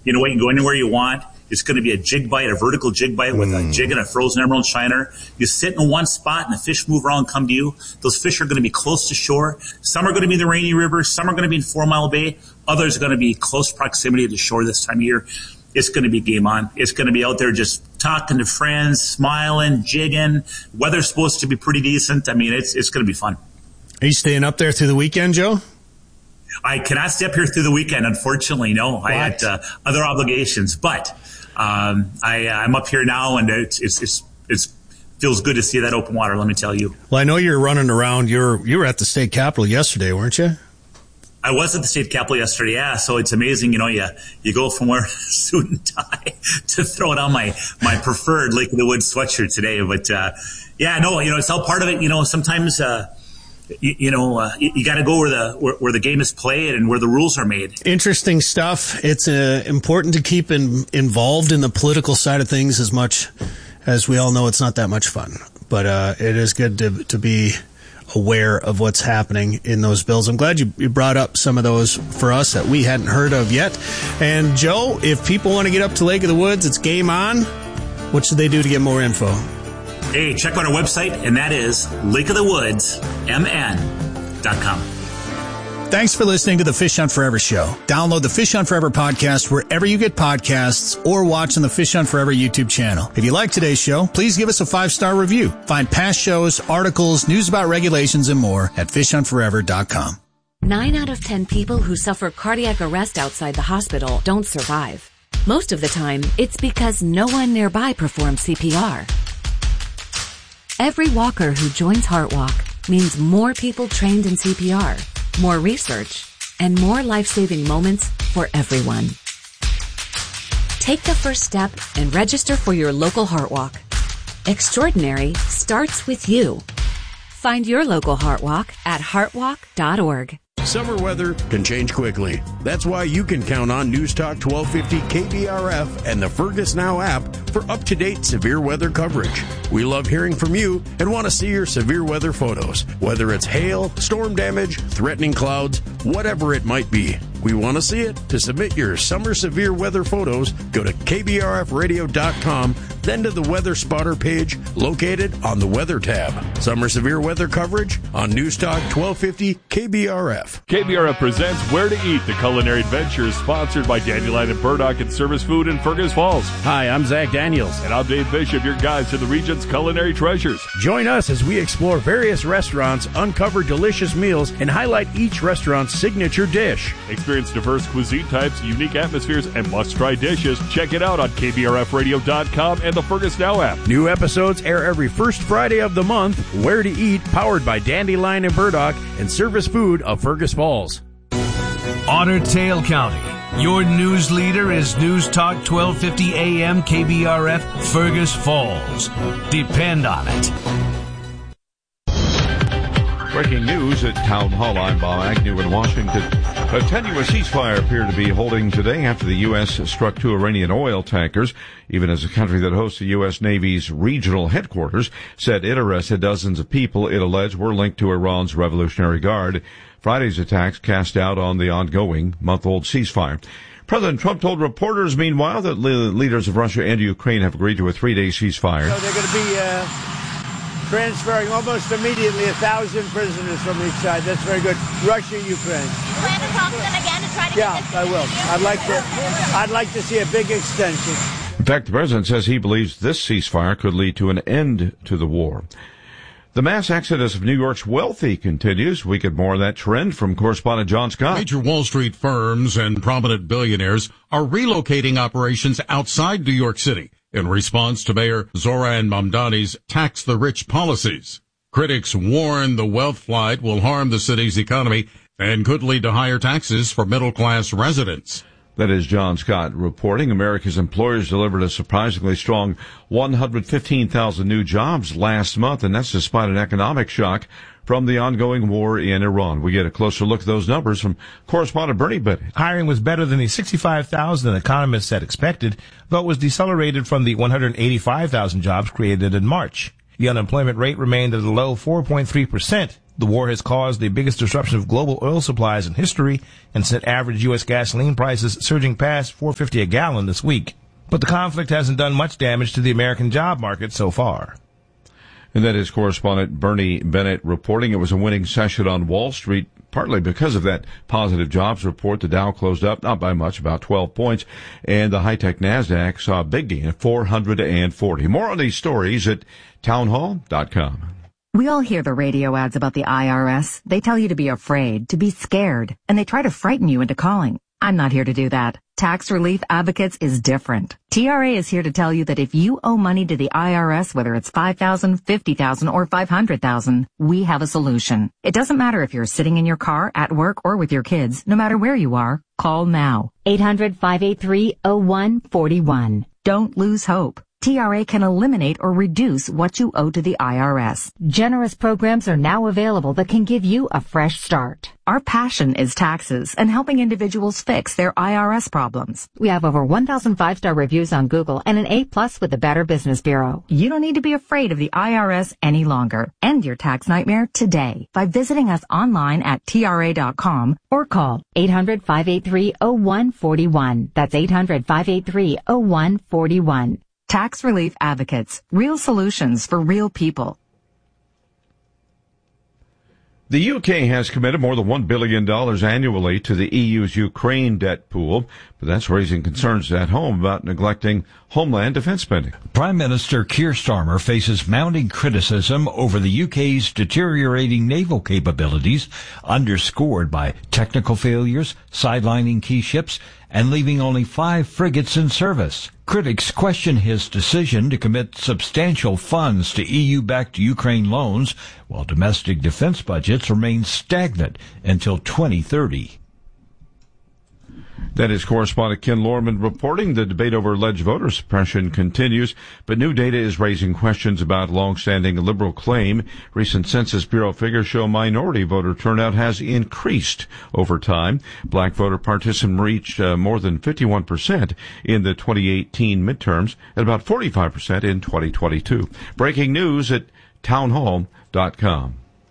You know what? You can go anywhere you want. It's going to be a jig bite, a vertical jig bite with a jig and a frozen emerald shiner. You sit in one spot and the fish move around and come to you. Those fish are going to be close to shore. Some are going to be in the Rainy River. Some are going to be in 4 Mile Bay. Others are going to be close proximity to shore this time of year. It's going to be game on. It's going to be out there just talking to friends, smiling, jigging. Weather's supposed to be pretty decent. I mean, it's going to be fun. Are you staying up there through the weekend, Joe? I cannot stay up here through the weekend, unfortunately. No, I had other obligations, but I'm up here now, and it feels good to see that open water. Let me tell you. Well, I know you're running around. You were at the state capitol yesterday, weren't you? I was at the state capitol yesterday. Yeah, so it's amazing. You know, you go from wearing a suit and tie to throwing on my preferred Lake of the Woods sweatshirt today. But it's all part of it. You know, sometimes. You got to go where the game is played and where the rules are made. Interesting stuff. It's important to keep involved in the political side of things as much as we all know it's not that much fun. But it is good to be aware of what's happening in those bills. I'm glad you brought up some of those for us that we hadn't heard of yet. And Joe, if people want to get up to Lake of the Woods, it's game on. What should they do to get more info? Hey, check out our website, and that is lakeofthewoodsmn.com. Thanks for listening to the Fish Hunt Forever show. Download the Fish Hunt Forever podcast wherever you get podcasts or watch on the Fish Hunt Forever YouTube channel. If you like today's show, please give us a 5-star review. Find past shows, articles, news about regulations, and more at fishhuntforever.com. 9 out of 10 people who suffer cardiac arrest outside the hospital don't survive. Most of the time, it's because no one nearby performs CPR. Every walker who joins HeartWalk means more people trained in CPR, more research, and more life-saving moments for everyone. Take the first step and register for your local HeartWalk. Extraordinary starts with you. Find your local HeartWalk at heartwalk.org. Summer weather can change quickly. That's why you can count on News Talk 1250 KBRF and the Fergus Now app for up-to-date severe weather coverage. We love hearing from you and want to see your severe weather photos, whether it's hail, storm damage, threatening clouds, whatever it might be. We want to see it. To submit your summer severe weather photos, go to kbrfradio.com, then to the Weather Spotter page located on the Weather tab. Summer severe weather coverage on News Talk 1250 KBRF. KBRF presents Where to Eat, the culinary adventure, sponsored by Dandelion and Burdock and Service Food in Fergus Falls. Hi, I'm Zach Daniels. And I'm Dave Bishop, your guides to the region's culinary treasures. Join us as we explore various restaurants, uncover delicious meals, and highlight each restaurant's signature dish. Experience diverse cuisine types, unique atmospheres, and must-try dishes. Check it out on kbrfradio.com and the Fergus Now app. New episodes air every first Friday of the month. Where to Eat, powered by Dandelion and Burdock and Service Food of Fergus Falls. Otter Tail County. Your news leader is News Talk 1250 AM KBRF Fergus Falls. Depend on it. Breaking news at Town Hall. I'm Bob Agnew in Washington. A tenuous ceasefire appeared to be holding today after the U.S. struck 2 Iranian oil tankers, even as a country that hosts the U.S. Navy's regional headquarters said it arrested dozens of people it alleged were linked to Iran's Revolutionary Guard. Friday's attacks cast doubt on the ongoing month-old ceasefire. President Trump told reporters, meanwhile, that leaders of Russia and Ukraine have agreed to a 3-day ceasefire. So they're going to be transferring almost immediately 1,000 prisoners from each side. That's very good. Russia, Ukraine. You plan to talk to them again to try to get this? Yeah, I will. I'd like to see a big extension. In fact, the president says he believes this ceasefire could lead to an end to the war. The mass exodus of New York's wealthy continues. We get more of that trend from correspondent John Scott. Major Wall Street firms and prominent billionaires are relocating operations outside New York City in response to Mayor Zoran Mamdani's tax-the-rich policies. Critics warn the wealth flight will harm the city's economy and could lead to higher taxes for middle-class residents. That is John Scott reporting. America's employers delivered a surprisingly strong 115,000 new jobs last month, and that's despite an economic shock from the ongoing war in Iran. We get a closer look at those numbers from correspondent Bernie Bennett. Hiring was better than the 65,000 economists had expected, but was decelerated from the 185,000 jobs created in March. The unemployment rate remained at a low 4.3%. The war has caused the biggest disruption of global oil supplies in history and sent average U.S. gasoline prices surging past $4.50 a gallon this week. But the conflict hasn't done much damage to the American job market so far. And that is correspondent Bernie Bennett reporting. It was a winning session on Wall Street, partly because of that positive jobs report. The Dow closed up, not by much, about 12 points. And the high-tech NASDAQ saw a big gain of 440. More on these stories at townhall.com. We all hear the radio ads about the IRS. They tell you to be afraid, to be scared, and they try to frighten you into calling. I'm not here to do that. Tax Relief Advocates is different. TRA is here to tell you that if you owe money to the IRS, whether it's $5,000, $50,000, or $500,000, we have a solution. It doesn't matter if you're sitting in your car, at work, or with your kids. No matter where you are, call now. 800-583-0141. Don't lose hope. TRA can eliminate or reduce what you owe to the IRS. Generous programs are now available that can give you a fresh start. Our passion is taxes and helping individuals fix their IRS problems. We have over 1,000 5-star reviews on Google and an A+ with the Better Business Bureau. You don't need to be afraid of the IRS any longer. End your tax nightmare today by visiting us online at TRA.com or call 800-583-0141. That's 800-583-0141. Tax Relief Advocates. Real solutions for real people. The UK has committed more than $1 billion annually to the EU's Ukraine debt pool, but that's raising concerns at home about neglecting homeland defense spending. Prime Minister Keir Starmer faces mounting criticism over the UK's deteriorating naval capabilities, underscored by technical failures, sidelining key ships, and leaving only 5 frigates in service. Critics question his decision to commit substantial funds to EU-backed Ukraine loans, while domestic defense budgets remain stagnant until 2030. That is correspondent Ken Lorman reporting. The debate over alleged voter suppression continues, but new data is raising questions about long-standing liberal claim. Recent Census Bureau figures show minority voter turnout has increased over time. Black voter participation reached more than 51% in the 2018 midterms and about 45% in 2022. Breaking news at townhall.com.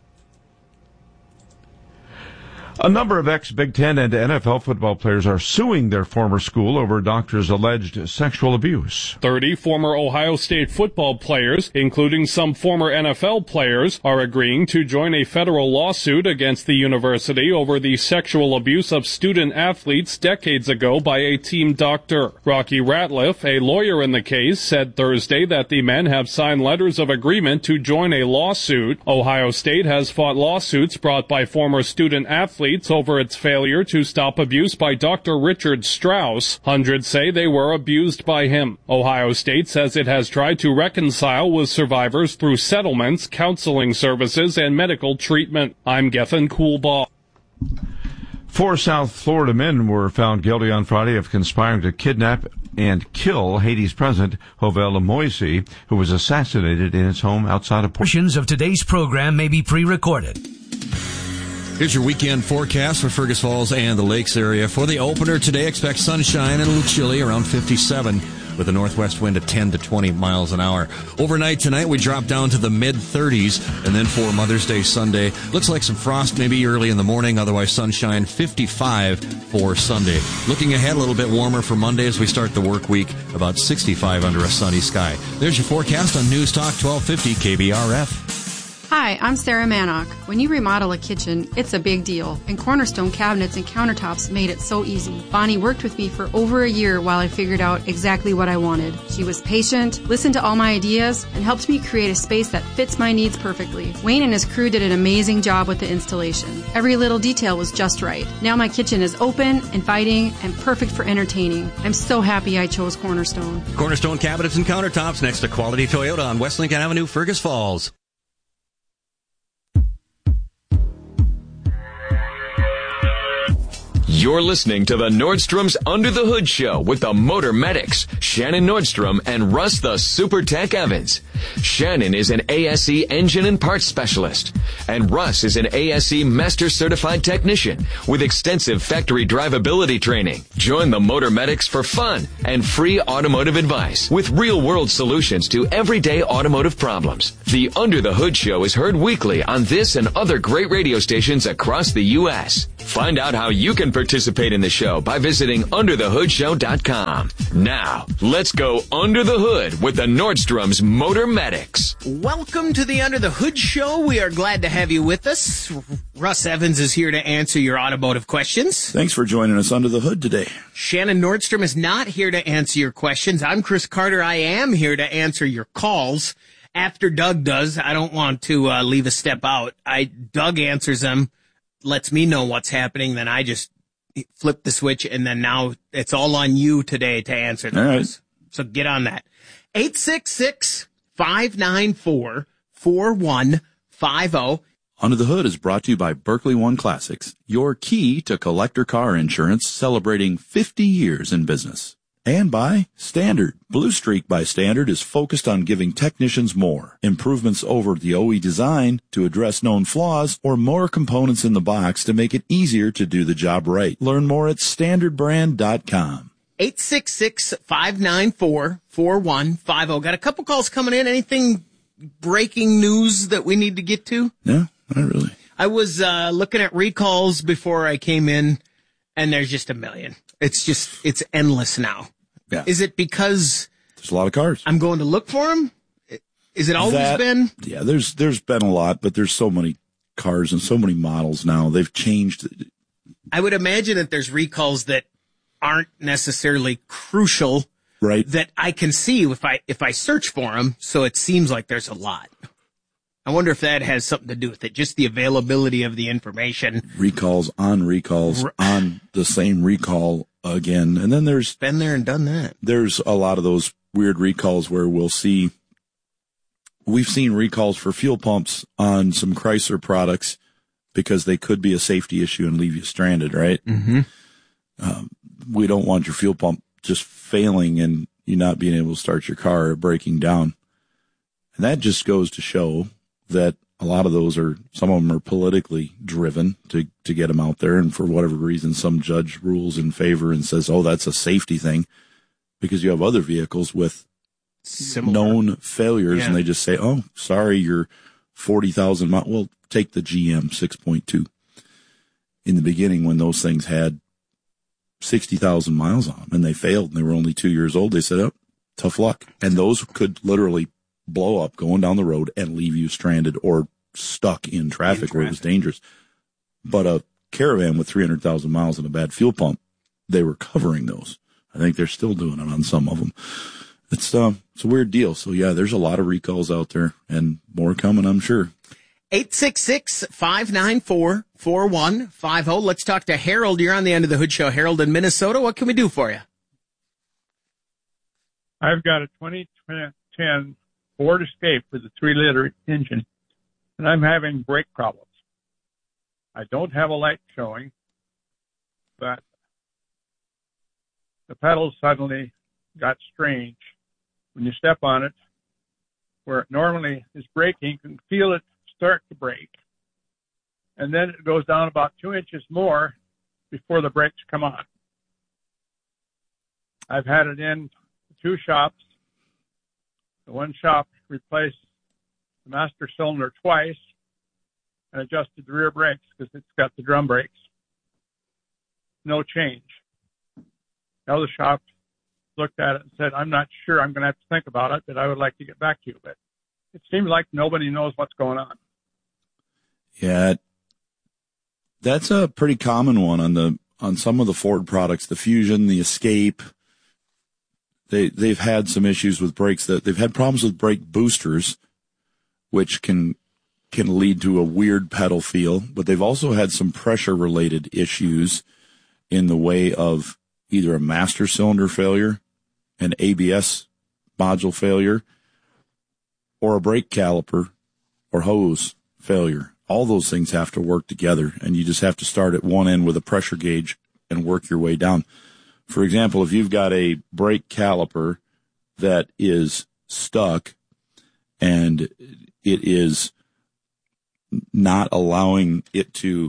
A number of ex-Big Ten and NFL football players are suing their former school over doctors' alleged sexual abuse. 30 former Ohio State football players, including some former NFL players, are agreeing to join a federal lawsuit against the university over the sexual abuse of student athletes decades ago by a team doctor. Rocky Ratliff, a lawyer in the case, said Thursday that the men have signed letters of agreement to join a lawsuit. Ohio State has fought lawsuits brought by former student athletes over its failure to stop abuse by Dr. Richard Strauss. Hundreds say they were abused by him. Ohio State says it has tried to reconcile with survivors through settlements, counseling services, and medical treatment. I'm Gethin Coolbaugh. 4 South Florida men were found guilty on Friday of conspiring to kidnap and kill Haiti's president, Jovenel Moise, who was assassinated in his home outside of Port. Portions of today's program may be pre-recorded. Here's your weekend forecast for Fergus Falls and the Lakes area. For the opener today, expect sunshine and a little chilly, around 57, with a northwest wind of 10 to 20 miles an hour. Overnight tonight, we drop down to the mid-30s, and then for Mother's Day Sunday, looks like some frost maybe early in the morning, otherwise sunshine, 55 for Sunday. Looking ahead, a little bit warmer for Monday as we start the work week, about 65 under a sunny sky. There's your forecast on News Talk 1250 KBRF. Hi, I'm Sarah Manock. When you remodel a kitchen, it's a big deal, and Cornerstone Cabinets and Countertops made it so easy. Bonnie worked with me for over a year while I figured out exactly what I wanted. She was patient, listened to all my ideas, and helped me create a space that fits my needs perfectly. Wayne and his crew did an amazing job with the installation. Every little detail was just right. Now my kitchen is open, inviting, and perfect for entertaining. I'm so happy I chose Cornerstone. Cornerstone Cabinets and Countertops next to Quality Toyota on West Lincoln Avenue, Fergus Falls. You're listening to the Nordstrom's Under the Hood Show with the Motor Medics, Shannon Nordstrom and Russ the Super Tech Evans. Shannon is an ASE engine and parts specialist, and Russ is an ASE Master Certified Technician with extensive factory drivability training. Join the Motor Medics for fun and free automotive advice with real-world solutions to everyday automotive problems. The Under the Hood Show is heard weekly on this and other great radio stations across the U.S. Find out how you can participate in the show by visiting underthehoodshow.com. Now, let's go under the hood with the Nordstrom's Motor Medics. Welcome to the Under the Hood Show. We are glad to have you with us. Russ Evans is here to answer your automotive questions. Thanks for joining us under the hood today. Shannon Nordstrom is not here to answer your questions. I'm Chris Carter. I am here to answer your calls. After Doug does, I don't want to leave a step out. Doug answers them, lets me know what's happening, then I just flip the switch, and then now it's all on you today to answer them. All right. So get on that. 866-594-4150. Under the Hood is brought to you by Berkeley One Classics, your key to collector car insurance, celebrating 50 years in business. And by Standard. Blue Streak by Standard is focused on giving technicians more improvements over the OE design to address known flaws or more components in the box to make it easier to do the job right. Learn more at standardbrand.com. 866-594-4150. Got a couple calls coming in. Anything breaking news that we need to get to? No, not really. I was looking at recalls before I came in, and there's just a million. It's endless now. Yeah. Is it because there's a lot of cars? I'm going to look for them? Is it always been? Yeah, there's been a lot, but there's so many cars and so many models now. They've changed. I would imagine that there's recalls that aren't necessarily crucial, right? That I can see if I search for them. So it seems like there's a lot. I wonder if that has something to do with it, just the availability of the information. Recalls on the same recall again. And then there's been there and done that. There's a lot of those weird recalls where we've seen recalls for fuel pumps on some Chrysler products because they could be a safety issue and leave you stranded, right? Mm-hmm. We don't want your fuel pump just failing and you not being able to start your car or breaking down. And that just goes to show that a lot of those some of them are politically driven to get them out there. And for whatever reason, some judge rules in favor and says, oh, that's a safety thing, because you have other vehicles with known failures. Yeah. And they just say, oh, sorry, you're 40,000 miles. Well, take the GM 6.2. In the beginning, when those things had 60,000 miles on them and they failed and they were only 2 years old, they said, oh, tough luck. And those could literally blow up going down the road and leave you stranded or stuck in traffic where it was dangerous. But a Caravan with 300,000 miles and a bad fuel pump, they were covering those. I think they're still doing it on some of them. It's a weird deal. So yeah, there's a lot of recalls out there and more coming, I'm sure. 866-594-4150. Let's talk to Harold. You're on the End of the Hood Show. Harold in Minnesota. What can we do for you? I've got a 2010 Ford Escape with a 3-liter engine, and I'm having brake problems. I don't have a light showing, but the pedals suddenly got strange. When you step on it, where it normally is braking, you can feel it start to brake. And then it goes down about 2 inches more before the brakes come on. I've had it in 2 shops. The one shop replaced the master cylinder twice and adjusted the rear brakes because it's got the drum brakes. No change. The other shop looked at it and said, I'm not sure, I'm going to have to think about it, but I would like to get back to you. But it seems like nobody knows what's going on. Yeah, that's a pretty common one on some of the Ford products, the Fusion, the Escape. They've had some issues with brakes, that they've had problems with brake boosters, which can lead to a weird pedal feel, but they've also had some pressure related issues in the way of either a master cylinder failure, an ABS module failure, or a brake caliper or hose failure. All those things have to work together, and you just have to start at one end with a pressure gauge and work your way down. For example, if you've got a brake caliper that is stuck and it is not allowing it to,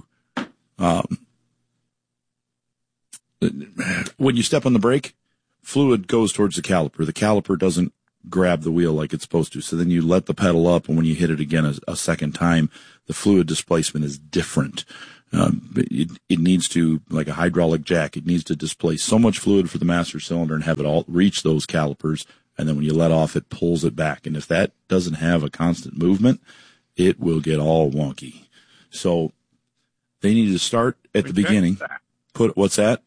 when you step on the brake, fluid goes towards the caliper. The caliper doesn't grab the wheel like it's supposed to. So then you let the pedal up, and when you hit it again a second time, the fluid displacement is different. It needs to, like a hydraulic jack, it needs to displace so much fluid for the master cylinder and have it all reach those calipers. And then when you let off, it pulls it back. And if that doesn't have a constant movement, it will get all wonky. So they need to start at the beginning. What's that?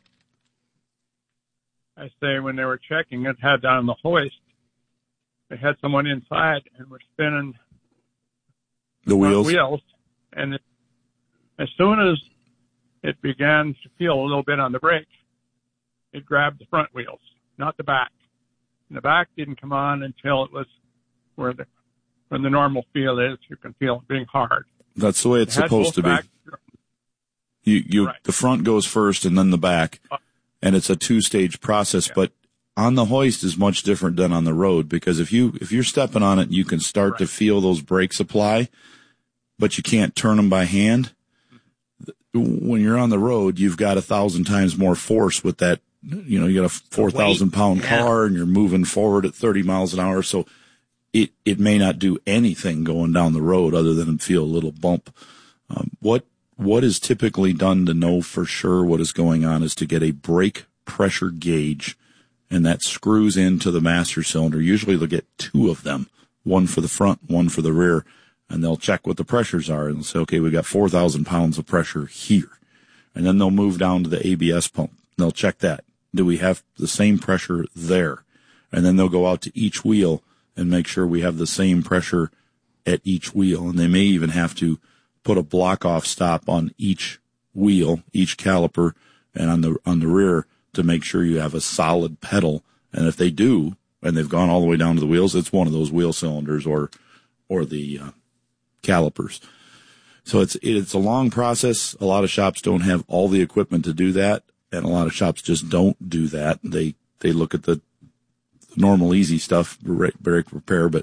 I say when they were checking it, had down the hoist, they had someone inside and were spinning the wheels. And as soon as it began to feel a little bit on the brake, it grabbed the front wheels, not the back. And the back didn't come on until it was when the normal feel is, you can feel it being hard. That's the way it's supposed to be. Right. The front goes first and then the back, and it's a 2-stage process. Yeah. But on the hoist is much different than on the road, because if you're stepping on it, you can start to feel those brakes apply, but you can't turn them by hand. When you're on the road, you've got 1,000 times more force with that. You got a 4,000 pound car and you're moving forward at 30 miles an hour. So it may not do anything going down the road other than feel a little bump. What is typically done to know for sure what is going on is to get a brake pressure gauge, and that screws into the master cylinder. Usually they'll get 2 of them, one for the front, one for the rear, and they'll check what the pressures are and they'll say, okay, we got 4,000 pounds of pressure here. And then they'll move down to the ABS pump. They'll check that. Do we have the same pressure there? And then they'll go out to each wheel and make sure we have the same pressure at each wheel. And they may even have to put a block-off stop on each wheel, each caliper, and on the rear to make sure you have a solid pedal. And if they do, and they've gone all the way down to the wheels, it's one of those wheel cylinders or the calipers. So it's a long process. A lot of shops don't have all the equipment to do that, and a lot of shops just don't do that. They look at the normal easy stuff, brake repair, but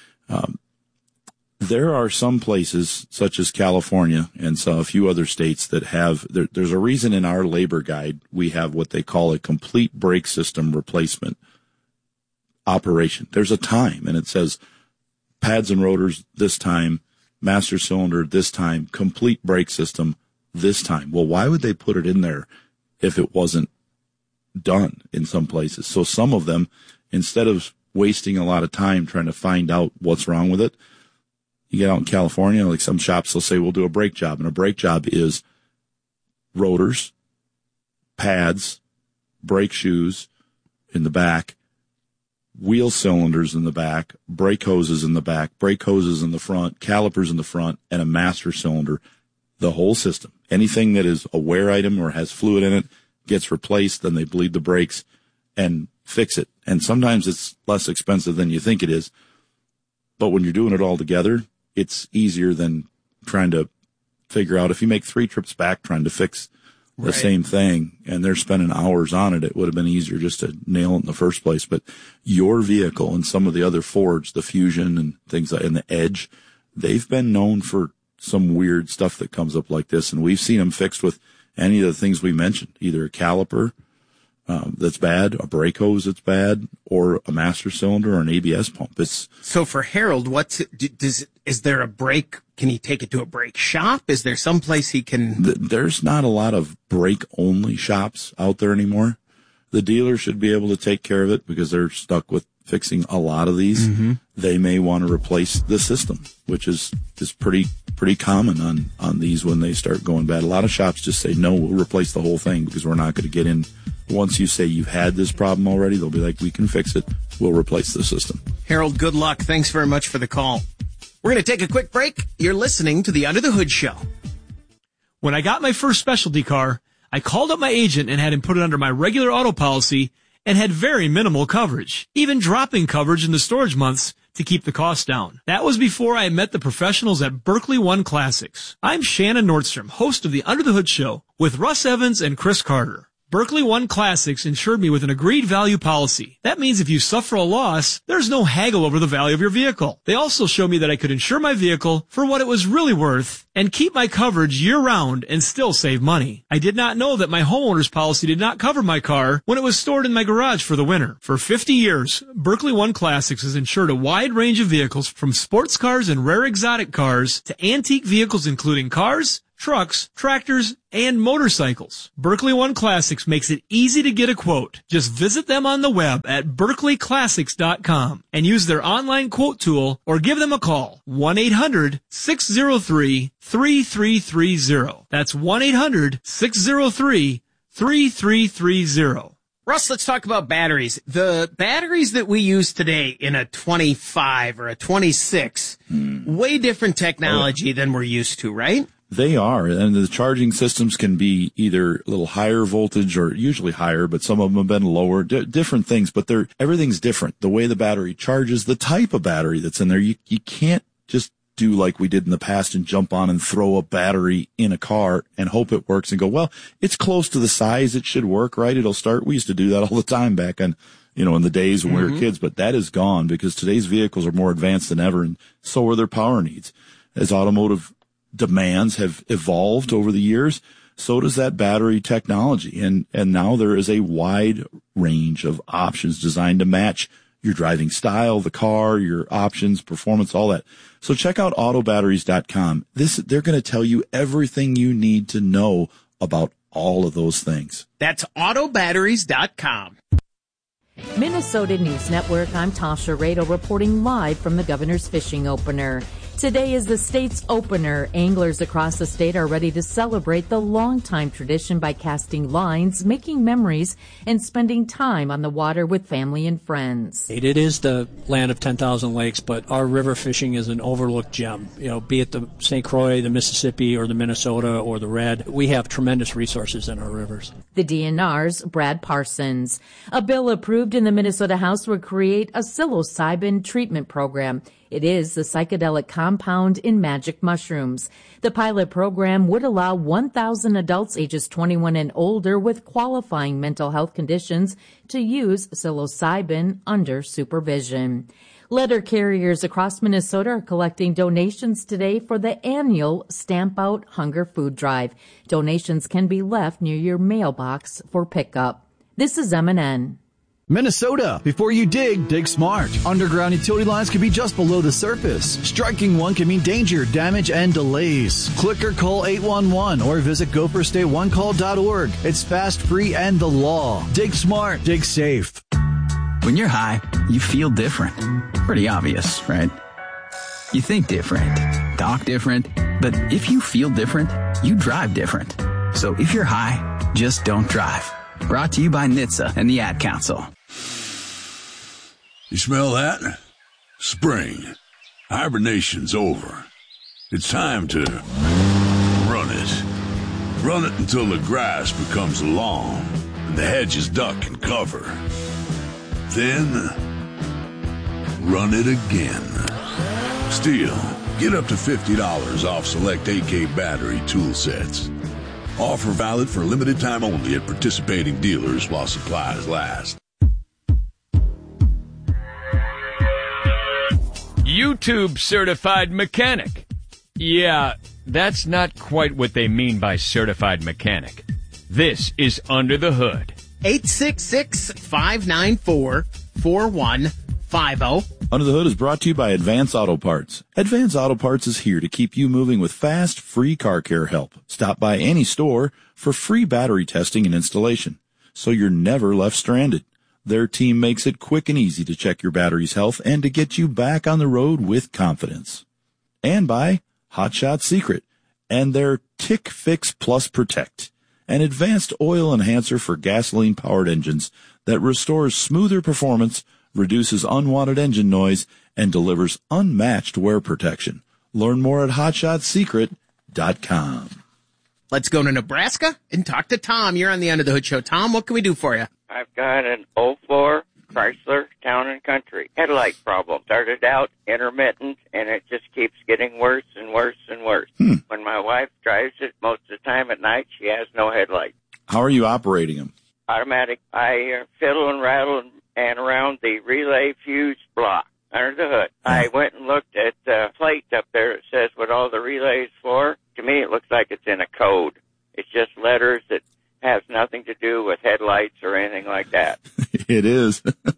there are some places such as California and so a few other states that have there's a reason in our labor guide we have what they call a complete brake system replacement operation. There's a time, and it says pads and rotors this time, master cylinder this time, complete brake system this time. Well, why would they put it in there if it wasn't done in some places? So some of them, instead of wasting a lot of time trying to find out what's wrong with it, you get out in California, like some shops, they'll say, we'll do a brake job. And a brake job is rotors, pads, brake shoes in the back, wheel cylinders in the back, brake hoses in the back, brake hoses in the front, calipers in the front, and a master cylinder. The whole system. Anything that is a wear item or has fluid in it gets replaced, then they bleed the brakes and fix it. And sometimes it's less expensive than you think it is. But when you're doing it all together, it's easier than trying to figure out if you make 3 trips back trying to fix the same thing and they're spending hours on it. It would have been easier just to nail it in the first place. But your vehicle and some of the other Fords, the Fusion and things like, and the Edge, they've been known for some weird stuff that comes up like this. And we've seen them fixed with any of the things we mentioned, either a caliper that's bad, a brake hose that's bad, or a master cylinder or an ABS pump. So for Harold, is there a brake? Can he take it to a brake shop? Is there some place he can? There's not a lot of brake-only shops out there anymore. The dealer should be able to take care of it because they're stuck with fixing a lot of these. Mm-hmm. They may want to replace the system, which is pretty common on these when they start going bad. A lot of shops just say, no, we'll replace the whole thing because we're not going to get in. Once you say you've had this problem already, they'll be like, we can fix it. We'll replace the system. Harold, good luck. Thanks very much for the call. We're going to take a quick break. You're listening to the Under the Hood Show. When I got my first specialty car, I called up my agent and had him put it under my regular auto policy and had very minimal coverage, even dropping coverage in the storage months to keep the cost down. That was before I met the professionals at Berkeley One Classics. I'm Shannon Nordstrom, host of the Under the Hood Show with Russ Evans and Chris Carter. Berkeley One Classics insured me with an agreed value policy. That means if you suffer a loss, there's no haggle over the value of your vehicle. They also showed me that I could insure my vehicle for what it was really worth and keep my coverage year-round and still save money. I did not know that my homeowner's policy did not cover my car when it was stored in my garage for the winter. For 50 years, Berkeley One Classics has insured a wide range of vehicles from sports cars and rare exotic cars to antique vehicles including cars, trucks, tractors, and motorcycles. Berkeley One Classics makes it easy to get a quote. Just visit them on the web at berkeleyclassics.com and use their online quote tool or give them a call. 1-800-603-3330. That's 1-800-603-3330. Russ, let's talk about batteries. The batteries that we use today in a 25 or a 26, way different technology than we're used to, right? They are, and the charging systems can be either a little higher voltage or usually higher, but some of them have been lower, different things, but everything's different. The way the battery charges, the type of battery that's in there, you can't just do like we did in the past and jump on and throw a battery in a car and hope it works and go, well, it's close to the size, it should work, right? It'll start. We used to do that all the time back on, in the days when we were kids, but that is gone because today's vehicles are more advanced than ever, and so are their power needs. As automotive demands have evolved over the years, so does that battery technology. And now there is a wide range of options designed to match your driving style, the car, your options, performance, all that. So check out autobatteries.com. They're going to tell you everything you need to know about all of those things. That's autobatteries.com. Minnesota News Network, I'm Tasha Radel reporting live from the Governor's Fishing Opener. Today is the state's opener. Anglers across the state are ready to celebrate the longtime tradition by casting lines, making memories, and spending time on the water with family and friends. It is the land of 10,000 lakes, but our river fishing is an overlooked gem. Be it the St. Croix, the Mississippi, or the Minnesota, or the Red, we have tremendous resources in our rivers. The DNR's Brad Parsons. A bill approved in the Minnesota House would create a psilocybin treatment program. It is the psychedelic compound in magic mushrooms. The pilot program would allow 1,000 adults ages 21 and older with qualifying mental health conditions to use psilocybin under supervision. Letter carriers across Minnesota are collecting donations today for the annual Stamp Out Hunger Food Drive. Donations can be left near your mailbox for pickup. This is MNN. Minnesota, before you dig smart. Underground utility lines can be just below the surface. Striking one can mean danger, damage, and delays. Click or call 811 or visit gopherstateonecall.org. It's fast, free, and the law. Dig smart, dig safe. When you're high, you feel different. Pretty obvious, right? You think different, talk different, but if you feel different, you drive different. So if you're high, just don't drive. Brought to you by NHTSA and the Ad Council. You smell that? Spring. Hibernation's over. It's time to run it. Run it until the grass becomes long and the hedges duck and cover. Then, run it again. Still, get up to $50 off select AK battery tool sets. Offer valid for a limited time only at participating dealers while supplies last. YouTube certified mechanic. Yeah, that's not quite what they mean by certified mechanic. This is Under the Hood. 866-594-4150. Under the Hood is brought to you by Advance Auto Parts. Advance Auto Parts is here to keep you moving with fast, free car care help. Stop by any store for free battery testing and installation, so you're never left stranded. Their team makes it quick and easy to check your battery's health and to get you back on the road with confidence. And by Hot Shot Secret and their Tick Fix Plus Protect, an advanced oil enhancer for gasoline-powered engines that restores smoother performance, reduces unwanted engine noise, and delivers unmatched wear protection. Learn more at hotshotsecret.com. Let's go to Nebraska and talk to Tom. You're on the Under the Hood Show. Tom, what can we do for you? I've got an 04 Chrysler Town and Country headlight problem. Started out intermittent, and it just keeps getting worse and worse and worse. When my wife drives it most of the time at night, she has no headlight. How are you operating them? Automatic. I fiddle and rattle and around the relay fuse block under the hood. I went and looked at the plate up there. It says what all the relays for. To me, it looks like it's in a code. It's just letters that has nothing to do with headlights or anything like that. It is.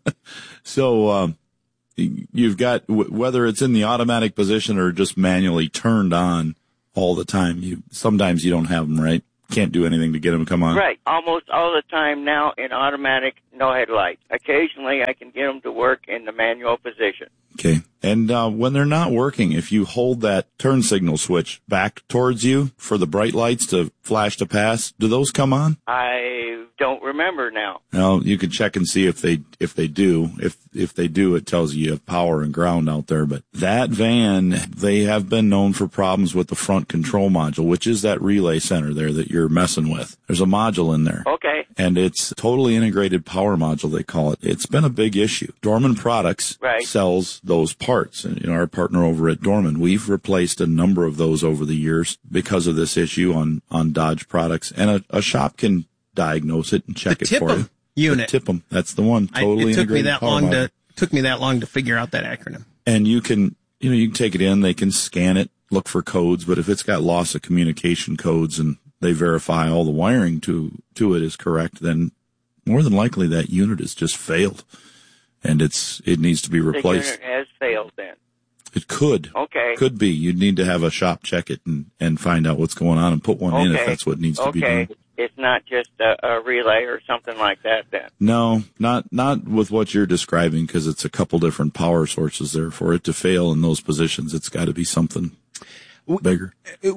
So you've got, whether it's in the automatic position or just manually turned on all the time, sometimes you don't have them, right? Can't do anything to get them to come on. Right. Almost all the time now in automatic, no headlights. Occasionally I can get them to work in the manual position. Okay. And when they're not working, if you hold that turn signal switch back towards you for the bright lights to flash to pass, do those come on? I don't remember now. Well, you can check and see if they do. If they do, it tells you have power and ground out there. But that van, they have been known for problems with the front control module, which is that relay center there that you're messing with. There's a module in there. Okay. And it's totally integrated power module, they call it. It's been a big issue. Dorman Products sells those parts. And our partner over at Dorman, we've replaced a number of those over the years because of this issue on Dodge products. And a shop can diagnose it and check it for you. Unit. The TIPM. That's the one. Totally integrated power module. Took me that long to figure out that acronym. And you can take it in, they can scan it, look for codes, but if it's got loss of communication codes and they verify all the wiring to it is correct, then more than likely that unit has just failed and it needs to be replaced. The unit has failed then. It could. Okay. Could be. You'd need to have a shop check it and find out what's going on and put one in if that's what needs to be done. It's not just a relay or something like that then? No, not with what you're describing, because it's a couple different power sources there. For it to fail in those positions, it's got to be something bigger.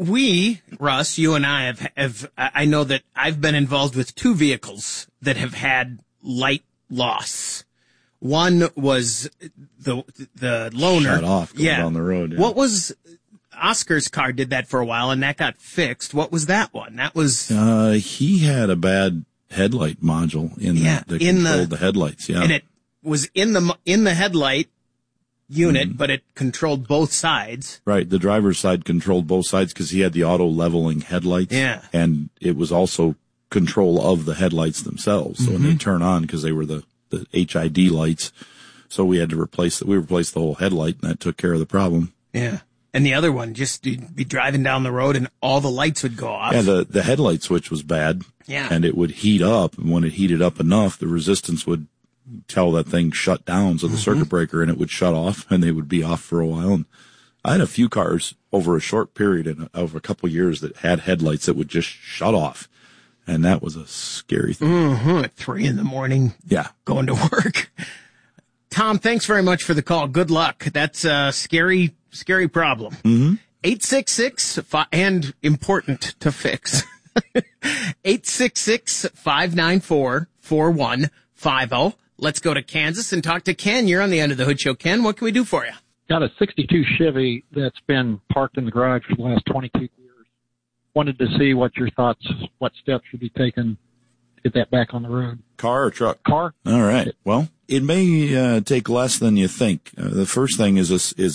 Russ, you and I I know that I've been involved with two vehicles that have had light loss. One was the loaner. Shut off going down the road. Yeah. What was Oscar's car did that for a while and that got fixed. What was that one? That was he had a bad headlight module that controlled the headlights. Yeah. And it was in the headlight unit, but it controlled both sides. Right. The driver's side controlled both sides because he had the auto leveling headlights. Yeah. And it was also control of the headlights themselves. So when they turn on, because they were the HID lights. So we had to replace the whole headlight, and that took care of the problem. Yeah. And the other one, just you'd be driving down the road and all the lights would go off. Yeah, the headlight switch was bad. Yeah. And it would heat up. And when it heated up enough, the resistance would tell that thing shut down. So the circuit breaker and it would shut off and they would be off for a while. And I had a few cars over a short period of a couple of years that had headlights that would just shut off. And that was a scary thing. At 3 a.m. Yeah. Going to work. Tom, thanks very much for the call. Good luck. That's a scary problem. 866 and important to fix. 866-594-4150. Let's go to Kansas and talk to Ken. You're on the End of the Hood Show. Ken, what can we do for you? Got a 62 Chevy that's been parked in the garage for the last 22 years. Wanted to see what your thoughts, what steps should be taken to get that back on the road. Car or truck? Car. All right. Well, it may take less than you think. The first thing is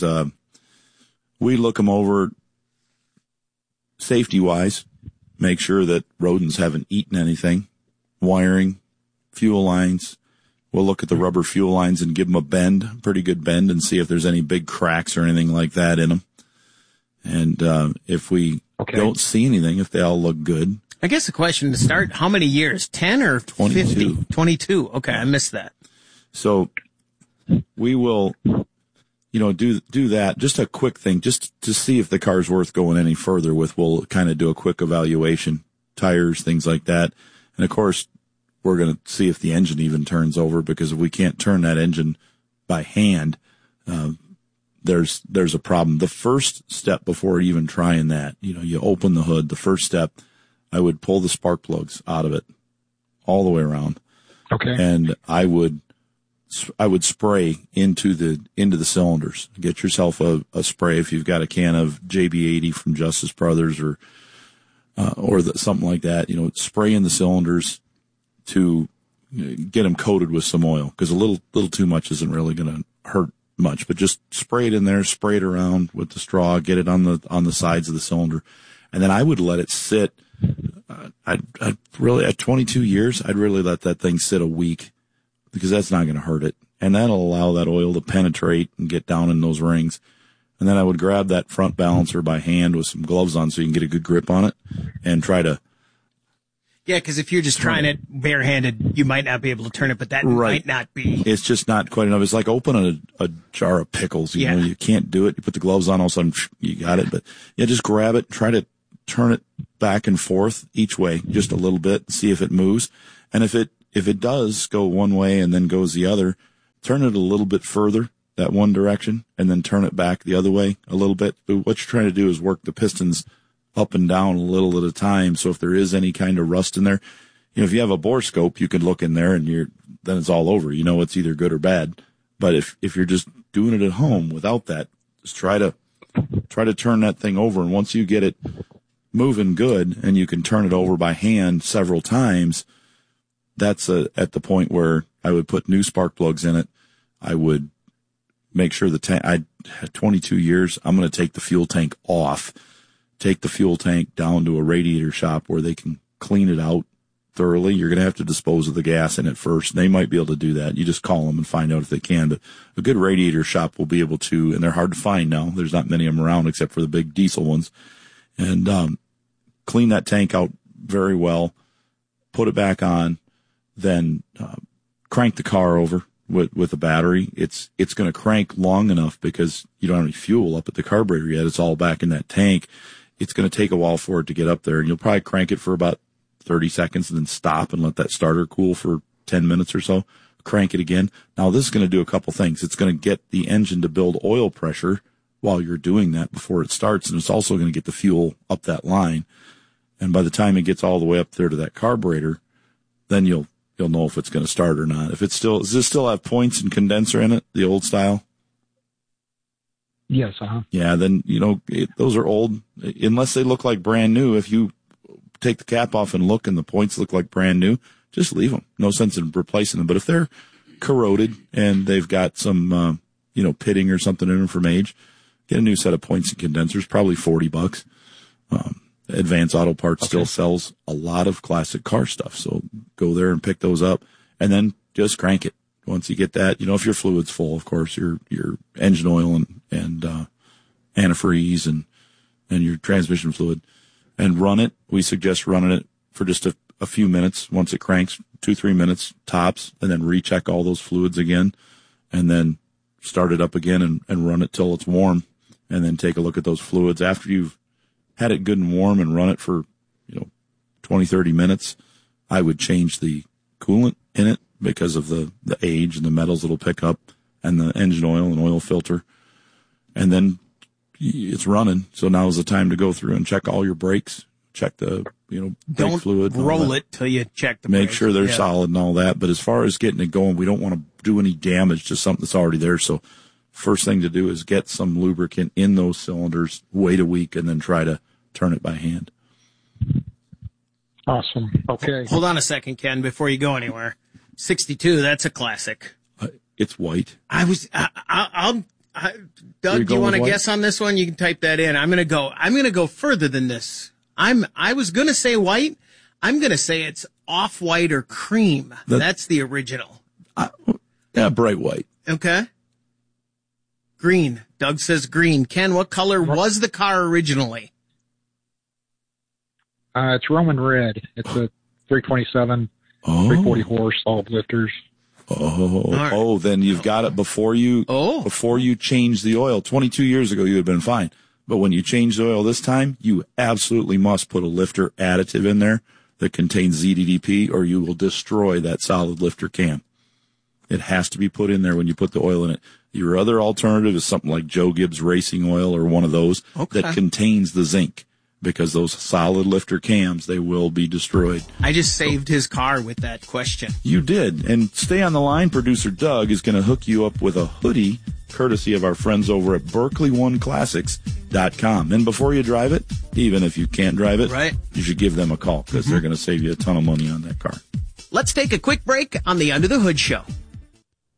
we look them over safety-wise, make sure that rodents haven't eaten anything, wiring, fuel lines. We'll look at the rubber fuel lines and give them a pretty good bend, and see if there's any big cracks or anything like that in them. And if we don't see anything, if they all look good. I guess the question to start, how many years? 10 or 22. 50? 22. Okay, I missed that. So we will, do that. Just a quick thing, just to see if the car's worth going any further with. We'll kind of do a quick evaluation, tires, things like that. And of course, we're going to see if the engine even turns over, because if we can't turn that engine by hand, there's a problem. The first step before even trying that, you open the hood. The first step, I would pull the spark plugs out of it all the way around. Okay. And I would spray into the cylinders. Get yourself a spray if you've got a can of JB80 from Justice Brothers or something like that. Spray in the cylinders to get them coated with some oil, because a little too much isn't really going to hurt much. But just spray it in there, spray it around with the straw, get it on the sides of the cylinder, and then I would let it sit. I'd really, at 22 years, I'd really let that thing sit a week because that's not going to hurt it. And that'll allow that oil to penetrate and get down in those rings. And then I would grab that front balancer by hand with some gloves on so you can get a good grip on it and try to. Yeah, because if you're just trying it barehanded, you might not be able to turn it, but that might not be. It's just not quite enough. It's like opening a jar of pickles. You know, you can't do it. You put the gloves on, all of a sudden you got it. But yeah, just grab it, try to turn it back and forth each way just a little bit, see if it moves. And if it does go one way and then goes the other, turn it a little bit further that one direction and then turn it back the other way a little bit. But what you're trying to do is work the pistons up and down a little at a time. So if there is any kind of rust in there, you know, if you have a bore scope, you can look in there and then it's all over. You know, it's either good or bad. But if you're just doing it at home without that, just try to turn that thing over. And once you get it moving good and you can turn it over by hand several times, that's at the point where I would put new spark plugs in it. I would make sure the tank, I had 22 years. I'm going to take the fuel tank off, take the fuel tank down to a radiator shop where they can clean it out thoroughly. You're going to have to dispose of the gas in it first. They might be able to do that. You just call them and find out if they can. But a good radiator shop will be able to, and they're hard to find now. There's not many of them around except for the big diesel ones. And clean that tank out very well, put it back on, then crank the car over with a battery. It's going to crank long enough because you don't have any fuel up at the carburetor yet. It's all back in that tank. It's going to take a while for it to get up there, and you'll probably crank it for about 30 seconds and then stop and let that starter cool for 10 minutes or so. Crank it again. Now this is going to do a couple things. It's going to get the engine to build oil pressure while you're doing that before it starts, and it's also going to get the fuel up that line. And by the time it gets all the way up there to that carburetor, then you'll know if it's going to start or not. If it's still, does this still have points and condenser in it, the old style? Yes, Yeah, then, you know, those are old, unless they look like brand new. If you take the cap off and look and the points look like brand new, just leave them. No sense in replacing them. But if they're corroded and they've got some, pitting or something in them from age, get a new set of points and condensers, probably $40. Advanced Auto Parts still sells a lot of classic car stuff. So go there and pick those up and then just crank it. Once you get that, you know, if your fluid's full, of course, your engine oil and antifreeze and your transmission fluid, and run it. We suggest running it for just a few minutes. Once it cranks, 2-3 minutes tops, and then recheck all those fluids again, and then start it up again and run it till it's warm, and then take a look at those fluids. After you've had it good and warm and run it for, 20-30 minutes, I would change the coolant in it because of the age and the metals it'll pick up, and the engine oil and oil filter. And then it's running. So now is the time to go through and check all your brakes, check the, brake fluid. Don't roll it till you check the Make brakes. sure they're solid and all that. But as far as getting it going, we don't want to do any damage to something that's already there. So first thing to do is get some lubricant in those cylinders, wait a week, and then try to turn it by hand. Awesome. Okay. Hold on a second, Ken, before you go anywhere. 62, that's a classic. It's white. Doug, do you want to guess on this one? You can type that in. I'm going to go further than this. I was going to say white. I'm going to say it's off-white or cream. That's the original. Bright white. Okay. Green. Doug says green. Ken, what color was the car originally? It's Roman red. It's a 327, 340 horse, all lifters. Then you've got it before you change the oil. 22 years ago, you would have been fine. But when you change the oil this time, you absolutely must put a lifter additive in there that contains ZDDP, or you will destroy that solid lifter cam. It has to be put in there when you put the oil in it. Your other alternative is something like Joe Gibbs Racing Oil or one of those that contains the zinc, because those solid lifter cams, they will be destroyed. I just saved his car with that question. You did. And stay on the line. Producer Doug is going to hook you up with a hoodie, courtesy of our friends over at BerkeleyOneClassics.com. And before you drive it, even if you can't drive it, you should give them a call, because they're going to save you a ton of money on that car. Let's take a quick break on the Under the Hood Show.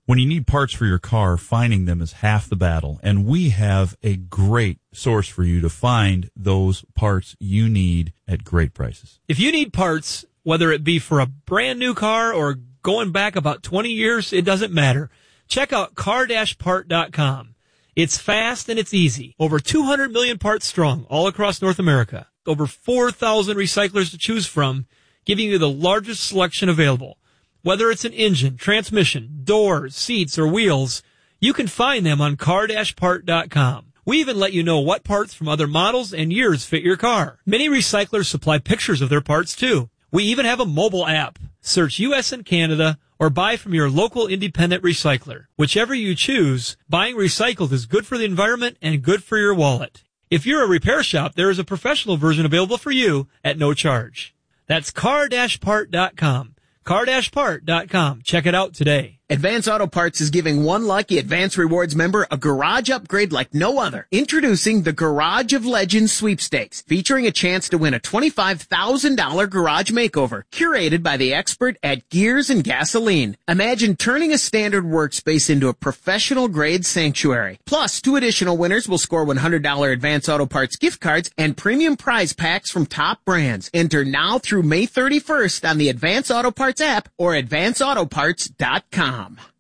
When you need parts for your car, finding them is half the battle. And we have a great source for you to find those parts you need at great prices. If you need parts, whether it be for a brand new car or going back about 20 years, it doesn't matter. Check out car-part.com. It's fast and it's easy. Over 200 million parts strong all across North America. Over 4,000 recyclers to choose from, giving you the largest selection available. Whether it's an engine, transmission, doors, seats, or wheels, you can find them on car-part.com. We even let you know what parts from other models and years fit your car. Many recyclers supply pictures of their parts too. We even have a mobile app. Search U.S. and Canada or buy from your local independent recycler. Whichever you choose, buying recycled is good for the environment and good for your wallet. If you're a repair shop, there is a professional version available for you at no charge. That's car-part.com. car-part.com. Check it out today. Advance Auto Parts is giving one lucky Advance Rewards member a garage upgrade like no other. Introducing the Garage of Legends Sweepstakes, featuring a chance to win a $25,000 garage makeover, curated by the expert at Gears and Gasoline. Imagine turning a standard workspace into a professional-grade sanctuary. Plus, 2 additional winners will score $100 Advance Auto Parts gift cards and premium prize packs from top brands. Enter now through May 31st on the Advance Auto Parts app or advanceautoparts.com.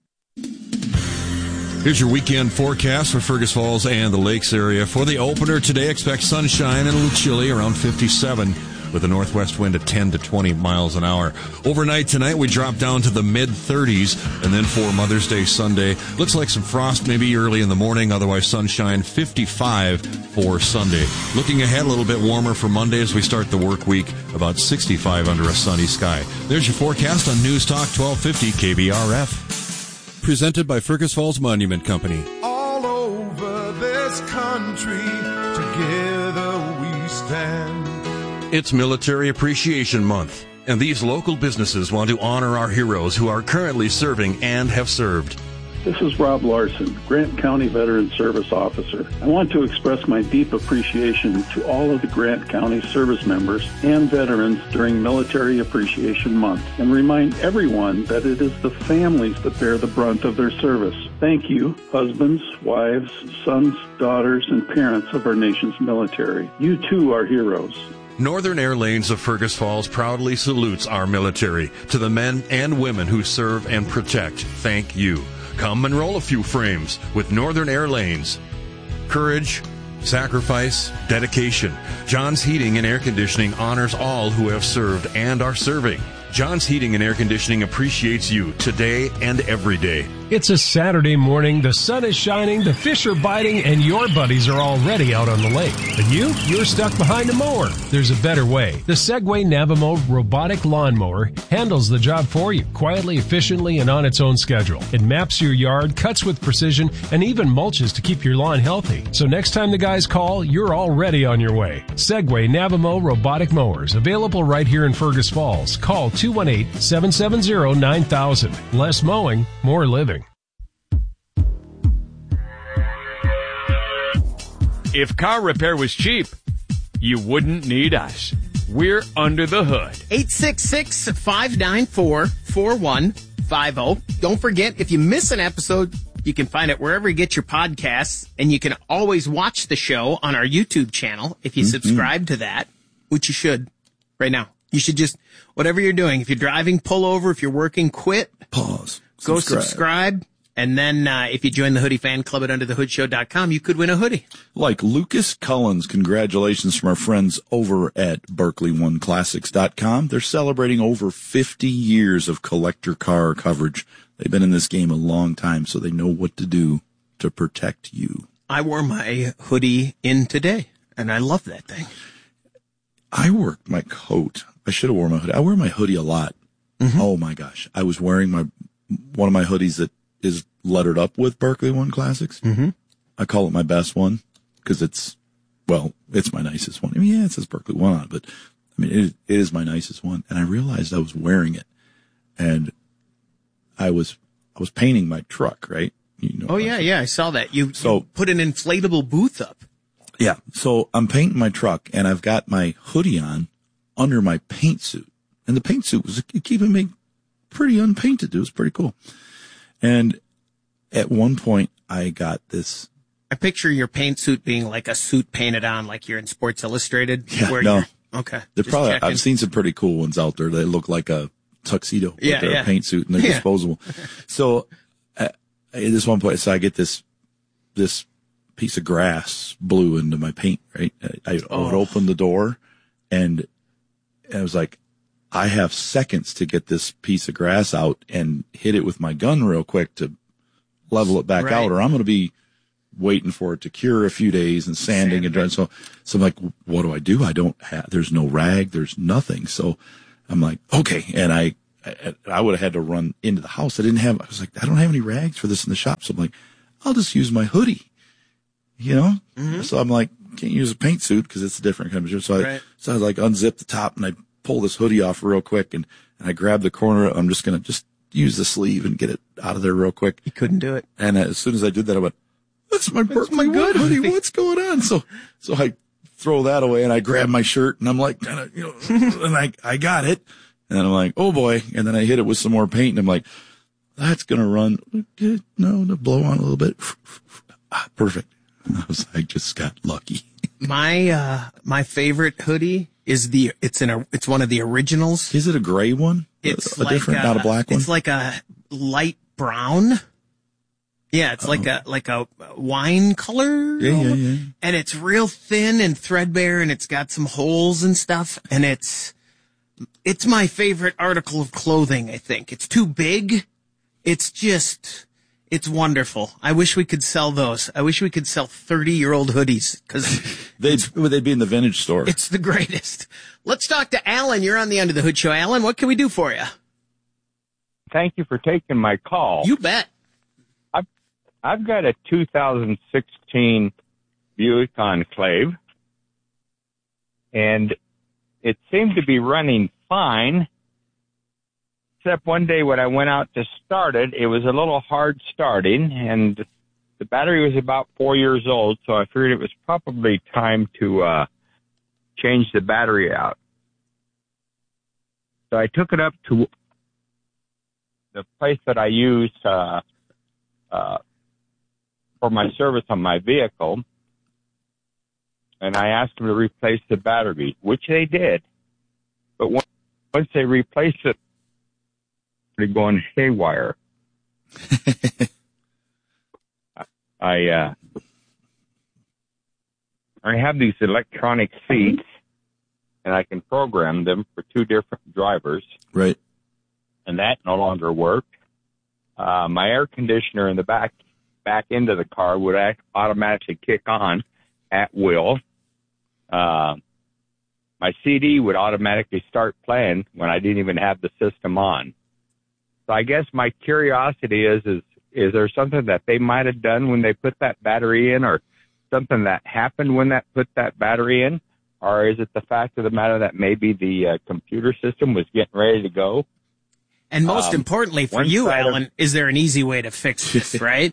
Here's your weekend forecast for Fergus Falls and the Lakes area. For the opener today, expect sunshine and a little chilly, around 57, with a northwest wind at 10 to 20 miles an hour. Overnight tonight, we drop down to the mid-30s, and then for Mother's Day Sunday, looks like some frost maybe early in the morning, otherwise sunshine, 55 for Sunday. Looking ahead, a little bit warmer for Monday as we start the work week, about 65 under a sunny sky. There's your forecast on News Talk 1250 KBRF. Presented by Fergus Falls Monument Company. All over this country, together we stand. It's Military Appreciation Month, and these local businesses want to honor our heroes who are currently serving and have served. This is Rob Larson, Grant County Veteran Service Officer. I want to express my deep appreciation to all of the Grant County service members and veterans during Military Appreciation Month, and remind everyone that it is the families that bear the brunt of their service. Thank you, husbands, wives, sons, daughters, and parents of our nation's military. You too are heroes. Northern Air Lanes of Fergus Falls proudly salutes our military. To the men and women who serve and protect, thank you. Come and roll a few frames with Northern Air Lanes. Courage, sacrifice, dedication. John's Heating and Air Conditioning honors all who have served and are serving. John's Heating and Air Conditioning appreciates you today and every day. It's a Saturday morning, the sun is shining, the fish are biting, and your buddies are already out on the lake. But you're stuck behind a mower. There's a better way. The Segway Navimo robotic lawnmower handles the job for you, quietly, efficiently, and on its own schedule. It maps your yard, cuts with precision, and even mulches to keep your lawn healthy. So next time the guys call, you're already on your way. Segway Navimo robotic mowers, available right here in Fergus Falls. Call 218-770-9000. Less mowing, more living. If car repair was cheap, you wouldn't need us. We're Under the Hood. 866-594-4150. Don't forget, if you miss an episode, you can find it wherever you get your podcasts, and you can always watch the show on our YouTube channel if you subscribe to that, which you should right now. You should just, whatever you're doing, if you're driving, pull over. If you're working, quit. Pause. Go subscribe. And then if you join the Hoodie Fan Club at UnderTheHoodShow.com, you could win a hoodie. Like Lucas Cullens, congratulations from our friends over at BerkeleyOneClassics.com. They're celebrating over 50 years of collector car coverage. They've been in this game a long time, so they know what to do to protect you. I wore my hoodie in today, and I love that thing. I worked my coat. I should have worn my hoodie. I wear my hoodie a lot. Mm-hmm. Oh, my gosh. I was wearing one of my hoodies that is lettered up with Berkeley One Classics. Mm-hmm. I call it my best one because it's my nicest one. I mean, yeah, it says Berkeley One on it, but I mean, it is my nicest one. And I realized I was wearing it, and I was painting my truck, right? You know. Oh yeah, I saw that. You put an inflatable booth up. Yeah, so I'm painting my truck, and I've got my hoodie on under my paint suit, and the paint suit was keeping me pretty unpainted. It was pretty cool. And at one point I got this. I picture your paint suit being like a suit painted on, like you're in Sports Illustrated. Yeah, where no. Okay. They're just probably. checking. I've seen some pretty cool ones out there. They look like a tuxedo with their paint suit, and they're disposable. So at this one point, so I get this piece of grass blew into my paint. Right, I would open the door, and I was like, I have seconds to get this piece of grass out and hit it with my gun real quick to level it back out, or I'm going to be waiting for it to cure a few days and sanding and drying. So I'm like, what do? I don't have, there's no rag, there's nothing. So I'm like, okay. And I would have had to run into the house. I was like, I don't have any rags for this in the shop. So I'm like, I'll just use my hoodie, Mm-hmm. So I'm like, can't use a paint suit because it's a different kind of material. So I like unzip the top and I pull this hoodie off real quick and I grab the corner. I'm just going to use the sleeve and get it out of there real quick. You couldn't do it. And as soon as I did that, I went, that's my good hoodie. What's going on? So I throw that away and I grab my shirt and I'm like, kind of, and I got it. And I'm like, oh boy. And then I hit it with some more paint and I'm like, that's going to run. No, blow on a little bit. Perfect. I was like, just got lucky. My favorite hoodie is it's one of the originals. Is it a gray one? It's like different, not a black one? It's like a light brown. Yeah, it's like a wine color. Yeah. And it's real thin and threadbare and it's got some holes and stuff. And it's my favorite article of clothing, I think. It's too big. It's wonderful. I wish we could sell those. I wish we could sell 30-year-old hoodies because they'd be in the vintage store. It's the greatest. Let's talk to Alan. You're on the Under the Hood Show. Alan, what can we do for you? Thank you for taking my call. You bet. I've got a 2016 Buick Enclave, and it seemed to be running fine. Except one day when I went out to start it, it was a little hard starting, and the battery was about 4 years old, so I figured it was probably time to change the battery out. So I took it up to the place that I use for my service on my vehicle, and I asked them to replace the battery, which they did. But once they replaced it, they're going haywire. I have these electronic seats, and I can program them for two different drivers. Right. And that no longer worked. My air conditioner in the back end of the car would automatically kick on at will. My CD would automatically start playing when I didn't even have the system on. So I guess my curiosity is there something that they might have done when they put that battery in, or something that happened when that put that battery in? Or is it the fact of the matter that maybe the computer system was getting ready to go? And most importantly for you, Alan, is there an easy way to fix this, right?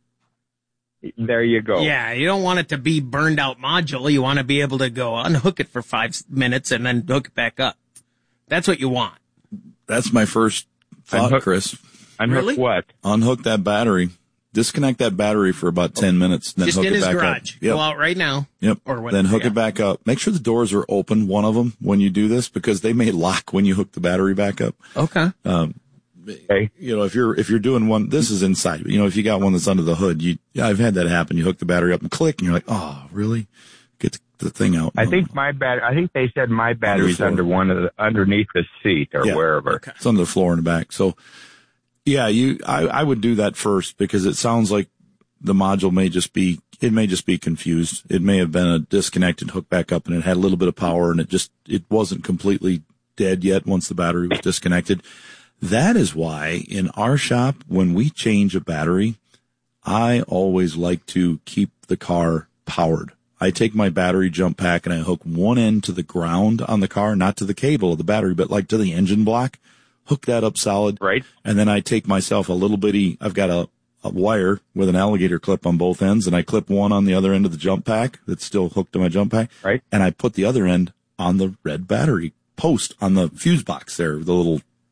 There you go. Yeah, you don't want it to be burned out module. You want to be able to go unhook it for 5 minutes and then hook it back up. That's what you want. That's my first thought, Chris. Unhook what? Unhook that battery. Disconnect that battery for about 10 minutes. Then just hook in it his back garage. up. Yep. Go out right now. Yep. Or whatever, then hook it back up. Make sure the doors are open, one of them, when you do this, because they may lock when you hook the battery back up. Okay. Okay. If you're doing one, this is inside. If you got one that's under the hood, I've had that happen. You hook the battery up and click, and you're like, oh, really? Get the thing out. I think they said my battery's underneath the seat or wherever. Okay. It's under the floor in the back. So, yeah, I would do that first, because it sounds like the module may just be confused. It may have been a disconnected hook back up, and it had a little bit of power, and it wasn't completely dead yet once the battery was disconnected. That is why in our shop, when we change a battery, I always like to keep the car powered. I take my battery jump pack and I hook one end to the ground on the car, not to the cable of the battery, but like to the engine block, hook that up solid. Right. And then I take myself I've got a wire with an alligator clip on both ends, and I clip one on the other end of the jump pack that's still hooked to my jump pack. Right. And I put the other end on the red battery post on the fuse box there, the little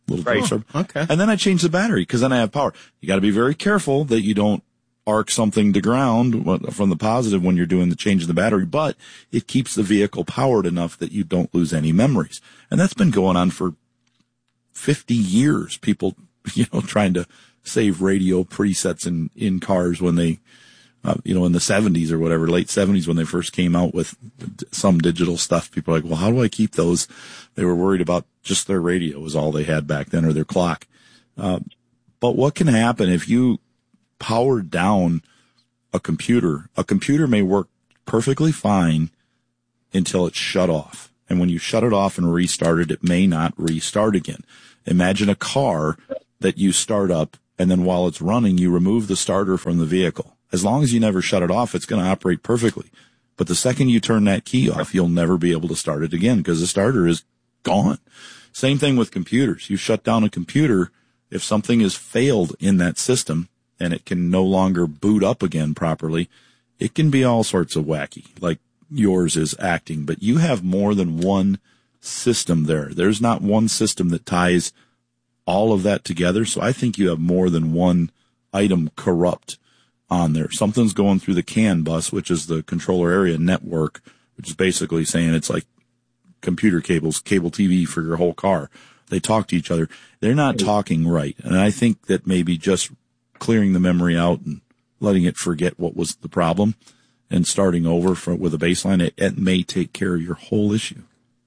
Right. Okay. And then I change the battery because then I have power. You got to be very careful that you don't arc something to ground from the positive when you're doing the change of the battery, but it keeps the vehicle powered enough that you don't lose any memories. And that's been going on for 50 years. People, trying to save radio presets in cars when they, in the 70s or whatever, late 70s when they first came out with some digital stuff. People are like, well, how do I keep those? They were worried about just their radio was all they had back then, or their clock. But what can happen if you power down a computer? A computer may work perfectly fine until it's shut off. And when you shut it off and restart it, it may not restart again. Imagine a car that you start up, and then while it's running, you remove the starter from the vehicle. As long as you never shut it off, it's going to operate perfectly. But the second you turn that key off, you'll never be able to start it again because the starter is gone. Same thing with computers. You shut down a computer, if something has failed in that system and it can no longer boot up again properly, it can be all sorts of wacky, like yours is acting. But you have more than one system there. There's not one system that ties all of that together. So I think you have more than one item corrupt on there. Something's going through the CAN bus, which is the controller area network, which is basically saying it's like computer cables, cable TV for your whole car. They talk to each other. They're not talking right. And I think that maybe just clearing the memory out and letting it forget what was the problem and starting over with a baseline, it may take care of your whole issue.